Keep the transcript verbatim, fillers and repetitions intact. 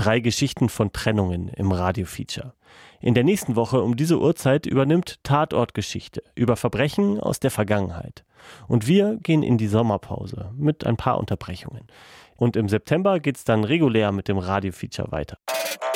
Drei Geschichten von Trennungen im Radio-Feature. In der nächsten Woche um diese Uhrzeit übernimmt Tatortgeschichte über Verbrechen aus der Vergangenheit. Und wir gehen in die Sommerpause mit ein paar Unterbrechungen. Und im September geht's dann regulär mit dem Radio-Feature weiter.